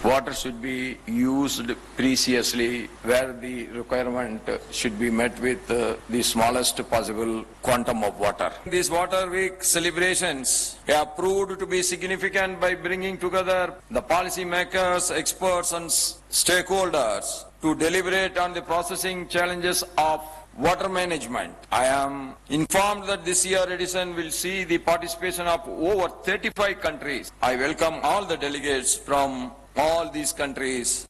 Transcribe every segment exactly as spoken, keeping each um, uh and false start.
Water should be used preciously where the requirement should be met with uh, the smallest possible quantum of water. These Water Week celebrations have proved to be significant by bringing together the policy makers, experts and stakeholders to deliberate on the processing challenges of water management. I am informed that this year edition will see the participation of over thirty-five countries. I welcome all the delegates from all these countries.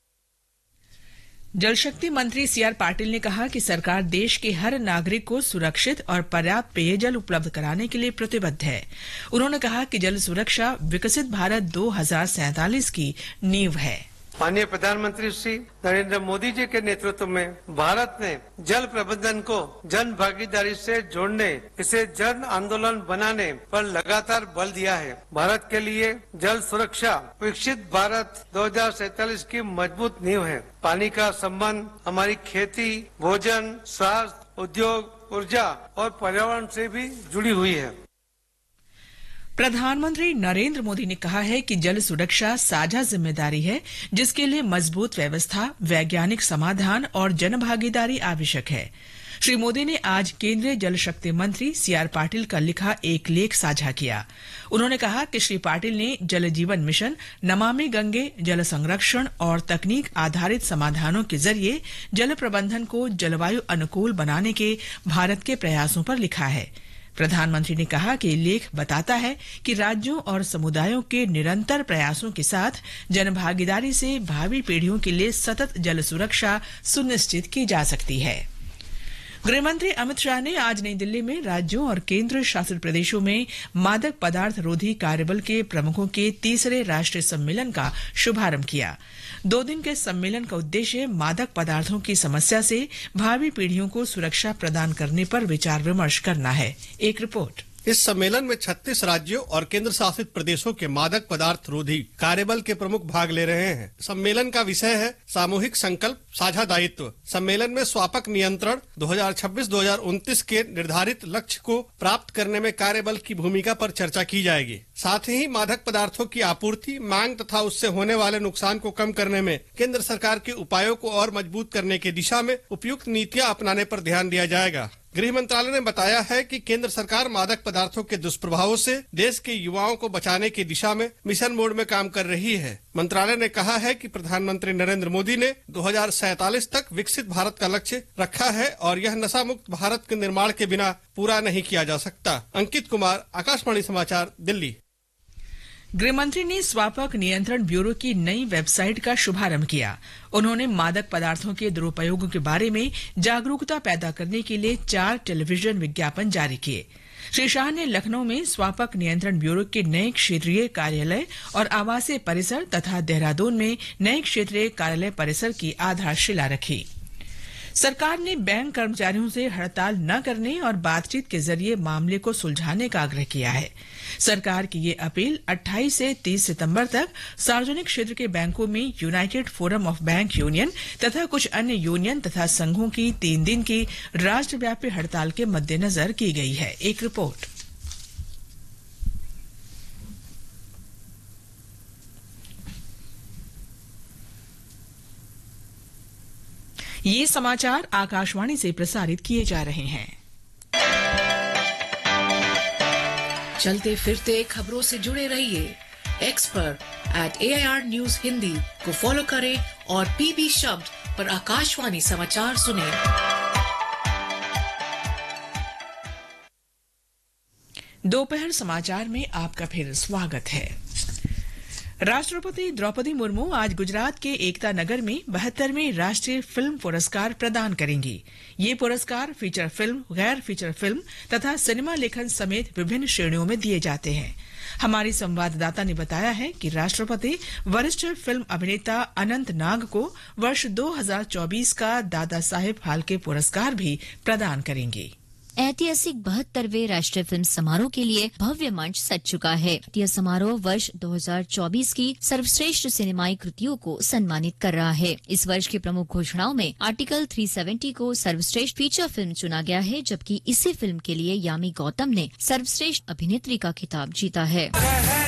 जल शक्ति मंत्री C R Patil ने कहा कि सरकार देश के हर नागरिक को सुरक्षित और पर्याप्त पेयजल उपलब्ध कराने के लिए प्रतिबद्ध है। उन्होंने कहा कि जल सुरक्षा विकसित भारत दो हज़ार सैंतालीस की नींव है। माननीय प्रधानमंत्री श्री नरेंद्र मोदी जी के नेतृत्व में भारत ने जल प्रबंधन को जन भागीदारी से जोड़ने, इसे जन आंदोलन बनाने पर लगातार बल दिया है। भारत के लिए जल सुरक्षा विकसित भारत दो हज़ार सैंतालीस की मजबूत नींव है। पानी का संबंध हमारी खेती, भोजन, स्वास्थ्य, उद्योग, ऊर्जा और पर्यावरण से भी जुड़ी हुई है। प्रधानमंत्री नरेंद्र मोदी ने कहा है कि जल सुरक्षा साझा जिम्मेदारी है, जिसके लिए मजबूत व्यवस्था, वैज्ञानिक समाधान और जनभागीदारी आवश्यक है। श्री मोदी ने आज केंद्रीय जल शक्ति मंत्री सी आर पाटिल का लिखा एक लेख साझा किया। उन्होंने कहा कि श्री पाटिल ने जल जीवन मिशन, नमामि गंगे, जल संरक्षण और तकनीक आधारित समाधानों के जरिए जल प्रबंधन को जलवायु अनुकूल बनाने के भारत के प्रयासों पर लिखा है। प्रधानमंत्री ने कहा कि लेख बताता है कि राज्यों और समुदायों के निरंतर प्रयासों के साथ जनभागीदारी से भावी पीढ़ियों के लिए सतत जल सुरक्षा सुनिश्चित की जा सकती है। गृहमंत्री अमित शाह ने आज नई दिल्ली में राज्यों और केंद्र शासित प्रदेशों में मादक पदार्थ रोधी कार्यबल के प्रमुखों के तीसरे राष्ट्रीय सम्मेलन का शुभारंभ किया। दो दिन के सम्मेलन का उद्देश्य मादक पदार्थों की समस्या से भावी पीढ़ियों को सुरक्षा प्रदान करने पर विचार विमर्श करना है। एक रिपोर्ट। इस सम्मेलन में छत्तीस राज्यों और केंद्र शासित प्रदेशों के मादक पदार्थ रोधी कार्यबल के प्रमुख भाग ले रहे हैं। सम्मेलन का विषय है सामूहिक संकल्प, साझा दायित्व। सम्मेलन में स्वापक नियंत्रण दो हज़ार छब्बीस दो हज़ार उनतीस के निर्धारित लक्ष्य को प्राप्त करने में कार्यबल की भूमिका पर चर्चा की जाएगी। साथ ही मादक पदार्थों की आपूर्ति, मांग तथा उससे होने वाले नुकसान को कम करने में केंद्र सरकार के उपायों को और मजबूत करने की दिशा में उपयुक्त नीतियां अपनाने पर ध्यान दिया जाएगा। गृह मंत्रालय ने बताया है कि केंद्र सरकार मादक पदार्थों के दुष्प्रभावों से देश के युवाओं को बचाने की दिशा में मिशन मोड में काम कर रही है। मंत्रालय ने कहा है कि प्रधानमंत्री नरेंद्र मोदी ने दो हज़ार सैंतालीस तक विकसित भारत का लक्ष्य रखा है और यह नशा मुक्त भारत के निर्माण के बिना पूरा नहीं किया जा सकता। अंकित कुमार, आकाशवाणी समाचार, दिल्ली। गृहमंत्री ने स्वापक नियंत्रण ब्यूरो की नई वेबसाइट का शुभारंभ किया। उन्होंने मादक पदार्थों के दुरुपयोग के बारे में जागरूकता पैदा करने के लिए चार टेलीविजन विज्ञापन जारी किए। श्री शाह ने लखनऊ में स्वापक नियंत्रण ब्यूरो के नए क्षेत्रीय कार्यालय और आवासीय परिसर तथा देहरादून में नए क्षेत्रीय कार्यालय परिसर की आधारशिला रखी। सरकार ने बैंक कर्मचारियों से हड़ताल न करने और बातचीत के जरिए मामले को सुलझाने का आग्रह किया है। सरकार की ये अपील अट्ठाईस से तीस सितंबर तक सार्वजनिक क्षेत्र के बैंकों में United forum of bank union तथा कुछ अन्य यूनियन तथा संघों की तीन दिन की राष्ट्रव्यापी हड़ताल के मद्देनजर की गई है। एक रिपोर्ट। ये समाचार आकाशवाणी से प्रसारित किए जा रहे हैं। चलते फिरते खबरों से जुड़े रहिए। Expert at A I R news Hindi को फॉलो करें और पीबी शब्द पर आकाशवाणी समाचार सुनें। दोपहर समाचार में आपका फिर स्वागत है। राष्ट्रपति द्रौपदी मुर्मू आज गुजरात के एकता नगर में बहत्तरवें राष्ट्रीय फिल्म पुरस्कार प्रदान करेंगी। ये पुरस्कार फीचर फिल्म, गैर फीचर फिल्म तथा सिनेमा लेखन समेत विभिन्न श्रेणियों में दिए जाते हैं। हमारी संवाददाता ने बताया है कि राष्ट्रपति वरिष्ठ फिल्म अभिनेता अनंत नाग को वर्ष दो हज़ार चौबीस का दादा साहेब फाल्के पुरस्कार भी प्रदान करेंगी। ऐतिहासिक बहत्तरवें राष्ट्रीय फिल्म समारोह के लिए भव्य मंच सज चुका है। यह समारोह वर्ष दो हज़ार चौबीस की सर्वश्रेष्ठ सिनेमाई कृतियों को सम्मानित कर रहा है। इस वर्ष की प्रमुख घोषणाओं में आर्टिकल तीन सौ सत्तर को सर्वश्रेष्ठ फीचर फिल्म चुना गया है, जबकि इसी फिल्म के लिए यामी गौतम ने सर्वश्रेष्ठ अभिनेत्री का खिताब जीता है।